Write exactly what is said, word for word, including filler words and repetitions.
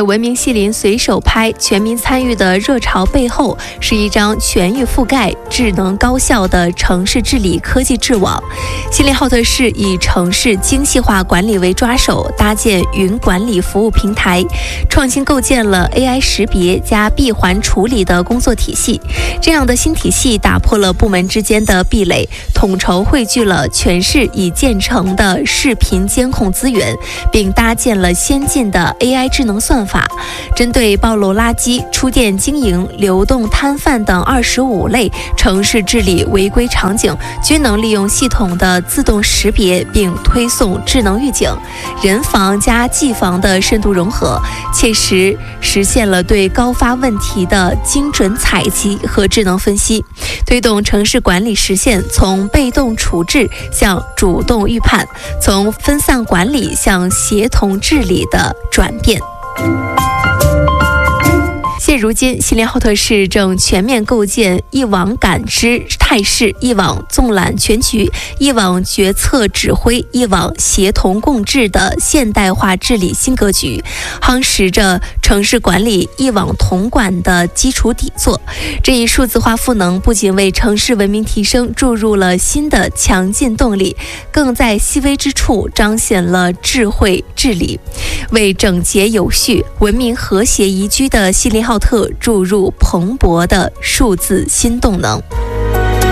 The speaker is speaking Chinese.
在文明西林随手拍全民参与的热潮背后，是一张全域覆盖、智能高效的城市治理科技智网。锡林浩特市以城市精细化管理为抓手，搭建云管理服务平台，创新构建了 A I 识别加闭环处理的工作体系。这样的新体系打破了部门之间的壁垒，统筹汇聚了全市已建成的视频监控资源，并搭建了先进的 A I 智能算法，针对暴露垃圾、出店经营、流动摊贩等二十五类城市治理违规场景，均能利用系统的自动识别并推送智能预警，人防加技防的深度融合，切实实现了对高发问题的精准采集和智能分析，推动城市管理实现从被动处置向主动预判，从分散管理向协同治理的转变。现如今，锡林浩特市正全面构建一网感知态势、一网纵览全局、一网决策指挥、一网协同共治的现代化治理新格局，夯实着城市管理一网统管的基础底座。这一数字化赋能不仅为城市文明提升注入了新的强劲动力，更在细微之处彰显了智慧治理，为整洁有序、文明和谐宜居的锡林浩特注入蓬勃的数字新动能。